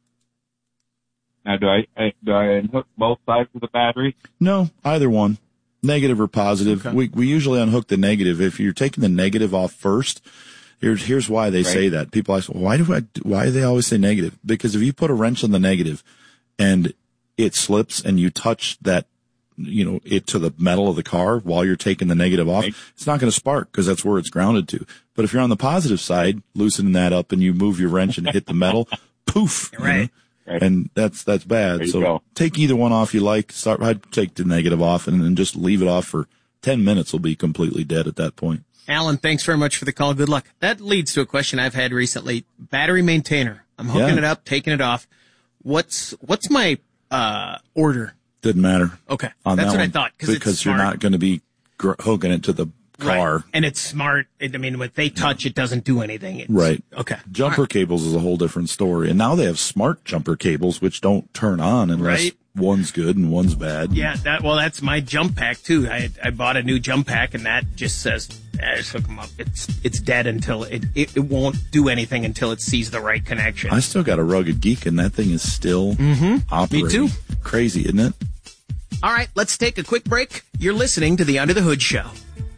Now, do I unhook both sides of the battery? No, either one, negative or positive. Okay. We usually unhook the negative. If you're taking the negative off first, here's why they say that. People ask, why do they always say negative? Because if you put a wrench on the negative and it slips and you touch that, it to the metal of the car while you're taking the negative off, it's not going to spark because that's where it's grounded to. But if you're on the positive side, loosening that up and you move your wrench and hit the metal, poof. Right. And that's bad. So take either one off you like. I'd take the negative off and then just leave it off for 10 minutes. Will be completely dead at that point. Alan, thanks very much for the call. Good luck. That leads to a question I've had recently. Battery maintainer. I'm hooking it up, taking it off. What's my order? Didn't matter. Okay. That's what I thought. Because you're not going to be hooking it to the car. Right. And it's smart. When they touch, it doesn't do anything. Right. Okay. Jumper cables is a whole different story. And now they have smart jumper cables, which don't turn on unless one's good and one's bad. Yeah. That's my jump pack too. I bought a new jump pack and that just says, just hook them up. It's dead until it won't do anything until it sees the right connection. I still got a Rugged Geek and that thing is still operating. Me too. Crazy, isn't it? All right. Let's take a quick break. You're listening to the Under the Hood Show.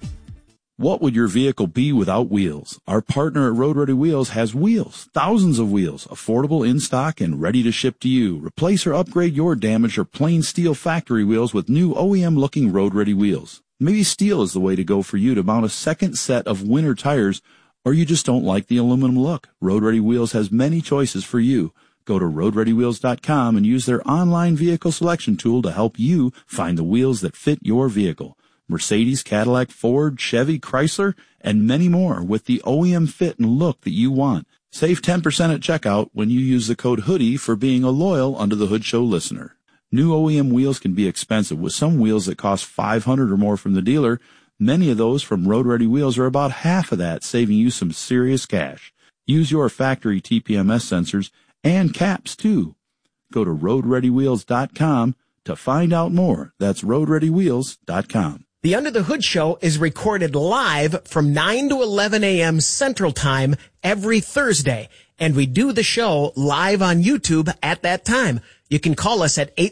What would your vehicle be without wheels? Our partner at Road Ready Wheels has wheels, thousands of wheels, affordable in stock and ready to ship to you. Replace or upgrade your damaged or plain steel factory wheels with new OEM-looking Road Ready wheels. Maybe steel is the way to go for you to mount a second set of winter tires, or you just don't like the aluminum look. Road Ready Wheels has many choices for you. Go to RoadReadyWheels.com and use their online vehicle selection tool to help you find the wheels that fit your vehicle. Mercedes, Cadillac, Ford, Chevy, Chrysler, and many more with the OEM fit and look that you want. Save 10% at checkout when you use the code HOODIE for being a loyal Under the Hood Show listener. New OEM wheels can be expensive, with some wheels that cost $500 or more from the dealer. Many of those from Road Ready Wheels are about half of that, saving you some serious cash. Use your factory TPMS sensors and caps too. Go to RoadReadyWheels.com to find out more. That's RoadReadyWheels.com. The Under the Hood Show is recorded live from 9 to 11 a.m. Central Time every Thursday, and we do the show live on YouTube at that time. You can call us at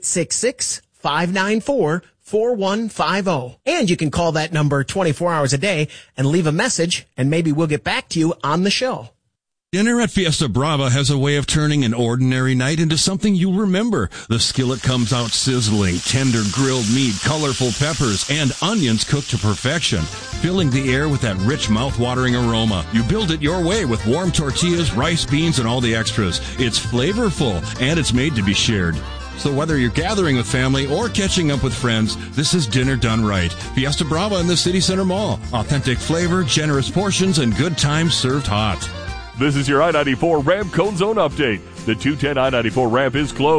866-594-4150, and you can call that number 24 hours a day and leave a message, and maybe we'll get back to you on the show. Dinner at Fiesta Brava has a way of turning an ordinary night into something you'll remember. The skillet comes out sizzling, tender grilled meat, colorful peppers, and onions cooked to perfection, filling the air with that rich mouth-watering aroma. You build it your way with warm tortillas, rice, beans, and all the extras. It's flavorful, and it's made to be shared. So whether you're gathering with family or catching up with friends, this is dinner done right. Fiesta Brava in the City Center Mall. Authentic flavor, generous portions, and good times served hot. This is your I-94 ramp cone zone update. The 210 I-94 ramp is closed.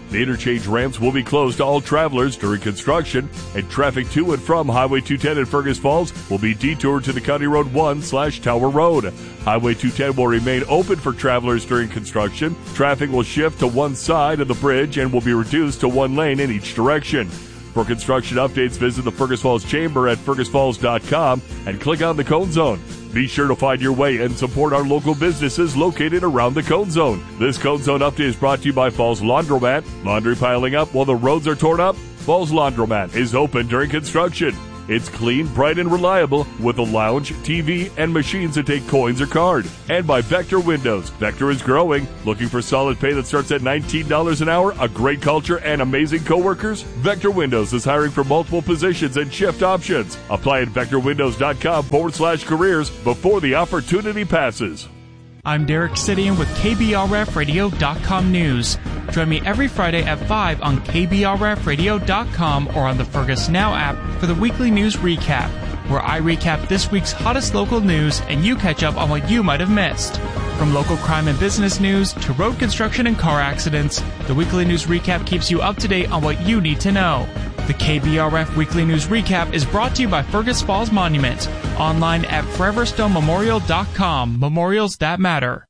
The interchange ramps will be closed to all travelers during construction, and traffic to and from Highway 210 in Fergus Falls will be detoured to the County Road 1/Tower Road. Highway 210 will remain open for travelers during construction. Traffic will shift to one side of the bridge and will be reduced to one lane in each direction. For construction updates, visit the Fergus Falls Chamber at fergusfalls.com and click on the Cone Zone. Be sure to find your way and support our local businesses located around the Cone Zone. This Cone Zone update is brought to you by Falls Laundromat. Laundry piling up while the roads are torn up? Falls Laundromat is open during construction. It's clean, bright, and reliable with a lounge, TV, and machines that take coins or card. And by Vector Windows. Vector is growing. Looking for solid pay that starts at $19 an hour, a great culture, and amazing coworkers? Vector Windows is hiring for multiple positions and shift options. Apply at vectorwindows.com/careers before the opportunity passes. I'm Derek Sidian with KBRFradio.com News. Join me every Friday at 5 on KBRFradio.com or on the Fergus Now app for the weekly news recap, where I recap this week's hottest local news and you catch up on what you might have missed. From local crime and business news to road construction and car accidents, the weekly news recap keeps you up to date on what you need to know. The KBRF Weekly News Recap is brought to you by Fergus Falls Monument, online at foreverstonememorial.com. Memorials that matter.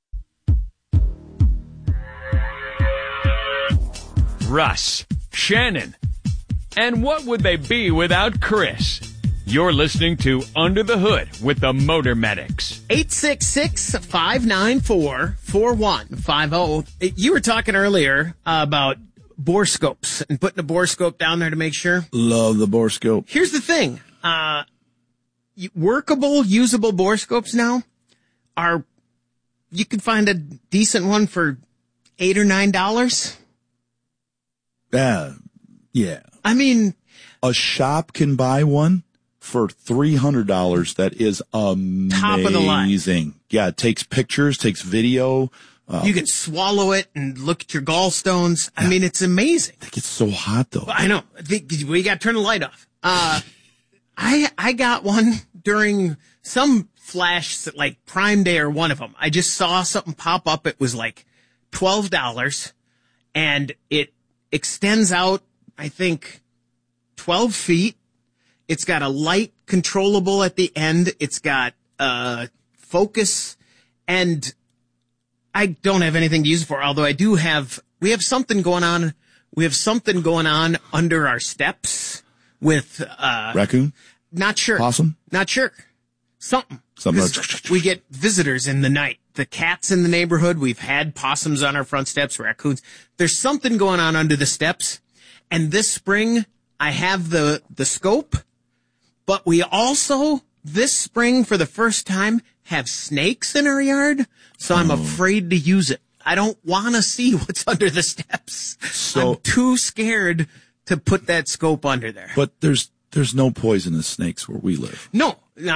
Russ, Shannon, and what would they be without Chris? You're listening to Under the Hood with the Motor Medics. 866-594-4150. You were talking earlier about borescopes and putting a borescope down there to make sure. Love the borescope. Here's the thing. Workable, usable borescopes now are, you can find a decent one for $8 or $9. Yeah. I mean, a shop can buy one for $300. That is amazing. Top of the line. Yeah, it takes pictures, takes video. You can swallow it and look at your gallstones. I mean, it's amazing. It gets so hot, though. I know. We got to turn the light off. I got one during some flash, like Prime Day or one of them. I just saw something pop up. It was like $12, and it extends out, I think, 12 feet. It's got a light controllable at the end. It's got focus, and I don't have anything to use it for, although we have something going on. We have something going on under our steps with raccoon? Not sure. Possum? Not sure. Something. Like, we get visitors in the night. The cats in the neighborhood. We've had possums on our front steps, raccoons. There's something going on under the steps. And this spring, I have the scope, but we also, this spring, for the first time, have snakes in our yard, so I'm afraid to use it. I don't want to see what's under the steps. So I'm too scared to put that scope under there. But there's no poisonous snakes where we live. No.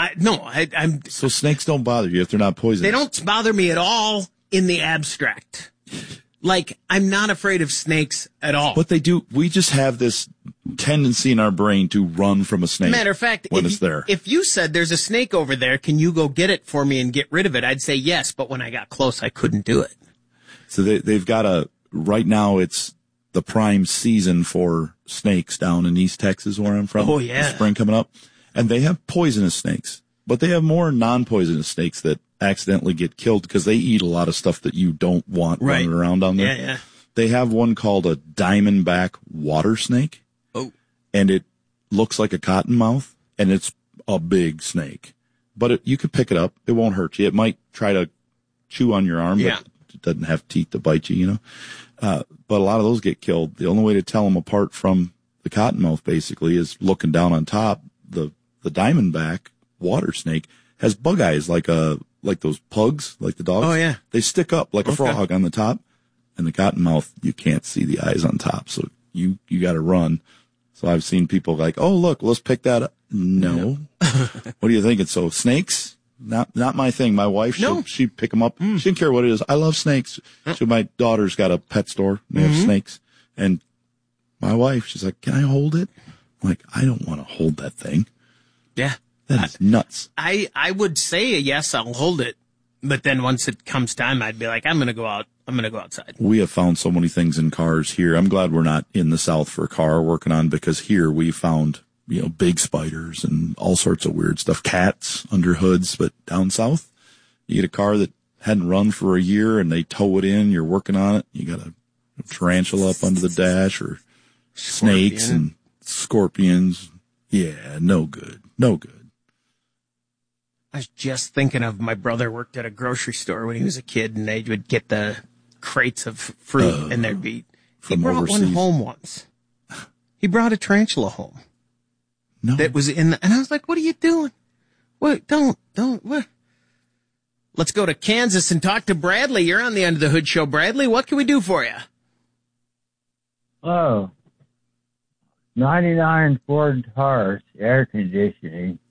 So snakes don't bother you if they're not poisonous? They don't bother me at all in the abstract. Like, I'm not afraid of snakes at all. But they do. We just have this tendency in our brain to run from a snake. Matter of fact, when it's there. If you said there's a snake over there, can you go get it for me and get rid of it? I'd say yes, but when I got close, I couldn't do it. So they've got right now it's the prime season for snakes down in East Texas where I'm from. Oh, yeah. The spring coming up. And they have poisonous snakes, but they have more non-poisonous snakes that accidentally get killed because they eat a lot of stuff that you don't want running around down there. Yeah. They have one called a diamondback water snake. Oh. And it looks like a cottonmouth, and it's a big snake. But you could pick it up. It won't hurt you. It might try to chew on your arm, but it doesn't have teeth to bite you, you know. But a lot of those get killed. The only way to tell them apart from the cottonmouth, basically, is looking down on top. The diamondback water snake has bug eyes like those pugs, like the dogs. Oh, yeah. They stick up like a frog on the top, and the cottonmouth, you can't see the eyes on top, so you got to run. So I've seen people like, oh, look, let's pick that up. No. What are you thinking? So snakes? Not my thing. My wife, she'd pick them up. She didn't care what it is. I love snakes. So my daughter's got a pet store, and they have snakes. And my wife, she's like, can I hold it? I'm like, I don't want to hold that thing. Yeah. That is nuts. I would say, yes, I'll hold it. But then once it comes time, I'd be like, I'm going to go out I'm going to go outside. We have found so many things in cars here. I'm glad we're not in the South for a car working on, because here we found, big spiders and all sorts of weird stuff, cats under hoods. But down south, you get a car that hadn't run for a year and they tow it in, you're working on it, you got a tarantula up under the dash, or snakes and scorpions. Yeah, no good. No good. I was just thinking of my brother worked at a grocery store when he was a kid, and they would get the crates of fruit, and there'd be... He brought overseas. one home once. He brought a tarantula home. No. That was in the... And I was like, what are you doing? What? Don't, what? Let's go to Kansas and talk to Bradley. You're on the Under the Hood show. Bradley, what can we do for you? Oh, 99 Ford Taurus air conditioning